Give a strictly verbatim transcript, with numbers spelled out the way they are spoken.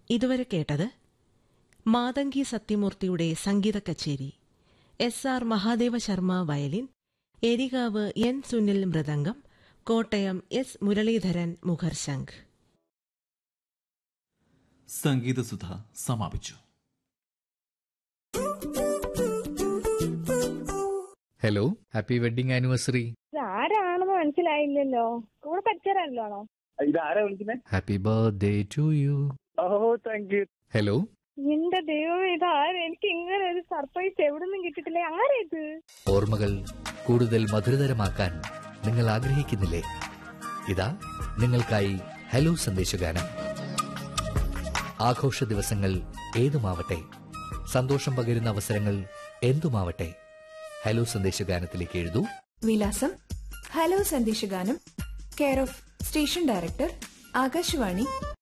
ഇതുവരെ കേട്ടത് മാതങ്കി സത്യമൂർത്തിയുടെ സംഗീത കച്ചേരി. S R Mahadeva Sharma violin, എരികാവ് N Sunil mridangam, Kottayam S Muraleedharan മുഖർശംഖ്. സംഗീതസുധ സമാപിച്ചു. Hello, happy wedding anniversary. ആരാണെന്ന് മനസ്സിലായില്ലല്ലോ. കൂടെ പഠിച്ചവരാണല്ലോ. ഇതാരാ വിളിക്കുന്നത്? Happy birthday to you. ഓഹോ, താങ്ക് യു. ഹലോ. എന്റെ ദൈവം, ഇതാരും എനിക്ക് ഇങ്ങനെ ഒരു സർപ്രൈസ് എവിടെ നിന്നും കിട്ടിയിട്ടില്ലേ. ആരാ ഇത്? ഓർമ്മകൾ കൂടുതൽ മധുരതരമാക്കാൻ നിങ്ങൾ ആഗ്രഹിക്കുന്നില്ലേ? ഇതാ നിങ്ങൾക്കായി ഹലോ സന്ദേശഗാനം. ആഘോഷ ദിവസങ്ങൾ ഏതുമാവട്ടെ, സന്തോഷം പകരുന്ന അവസരങ്ങൾ എന്തുമാവട്ടെ, ഹലോ സന്ദേശഗാനത്തിലേക്ക് എഴുതൂ. വിലാസം: hello സന്ദേശഗാനം, care of station director, Akashvani,